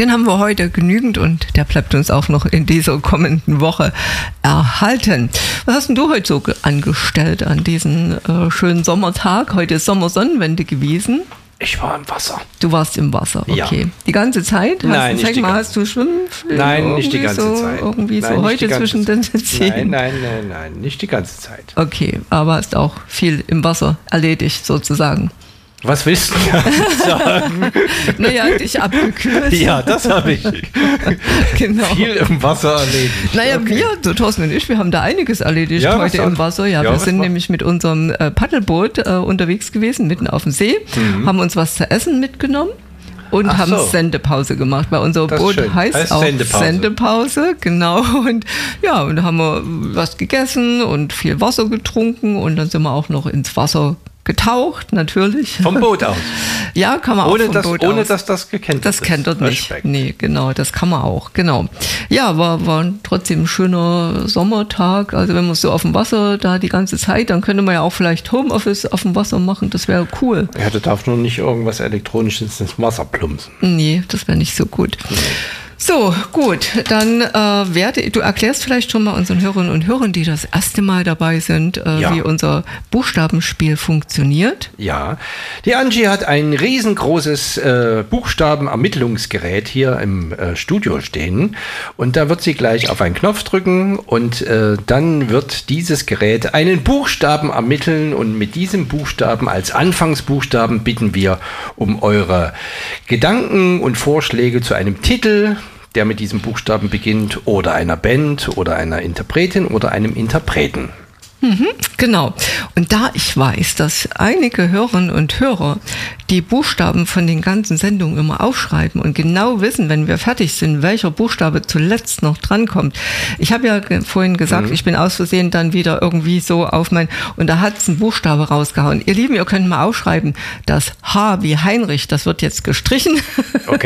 Den haben wir heute genügend und der bleibt uns auch noch in dieser kommenden Woche erhalten. Was hast denn du heute so angestellt an diesem schönen Sommertag? Heute ist Sommersonnenwende gewesen. Ich war im Wasser. Du warst im Wasser, okay. Ja. Die ganze Zeit? Nein, nicht die ganze Zeit. Hast du schwimmen? Nein, nicht die ganze Zeit. Irgendwie nein, so heute zwischen den Zehen? Nein, nicht die ganze Zeit. Okay, aber hast auch viel im Wasser erledigt sozusagen. Was willst du sagen? Naja, dich abgekühlt. Ja, das habe ich. Genau. Viel im Wasser erledigt. Naja, okay. Wir, Thorsten und ich, wir haben da einiges erledigt heute im Wasser. Ja, wir sind nämlich mit unserem Paddelboot unterwegs gewesen, mitten auf dem See, haben uns was zu essen mitgenommen. Und haben Sendepause gemacht, weil unser Boot heißt auch Sendepause, genau. Und ja, und da haben wir was gegessen und viel Wasser getrunken und dann sind wir auch noch ins Wasser getaucht, natürlich. Vom Boot aus? Ja, kann man auch vom Boot aus. Ohne dass das gekentert ist. Das kentert nicht. Respekt. Nee, genau, das kann man auch, genau. Ja, war trotzdem ein schöner Sommertag. Also wenn man so auf dem Wasser da die ganze Zeit, dann könnte man ja auch vielleicht Homeoffice auf dem Wasser machen. Das wäre cool. Ja, du darfst nur nicht irgendwas Elektronisches ins Wasser plumpsen. Nee, das wäre nicht so gut. Nee. So, gut, dann du erklärst vielleicht schon mal unseren Hörerinnen und Hörern, die das erste Mal dabei sind, wie unser Buchstabenspiel funktioniert. Ja, die Angie hat ein riesengroßes Buchstabenermittlungsgerät hier im Studio stehen und da wird sie gleich auf einen Knopf drücken und dann wird dieses Gerät einen Buchstaben ermitteln und mit diesem Buchstaben als Anfangsbuchstaben bitten wir um eure Gedanken und Vorschläge zu einem Titel, der mit diesem Buchstaben beginnt, oder einer Band oder einer Interpretin oder einem Interpreten. Genau. Und da ich weiß, dass einige Hörerinnen und Hörer die Buchstaben von den ganzen Sendungen immer aufschreiben und genau wissen, wenn wir fertig sind, welcher Buchstabe zuletzt noch drankommt. Ich habe ja vorhin gesagt, ich bin aus Versehen dann wieder irgendwie so und da hat es einen Buchstabe rausgehauen. Ihr Lieben, ihr könnt mal aufschreiben, das H wie Heinrich, das wird jetzt gestrichen. Okay.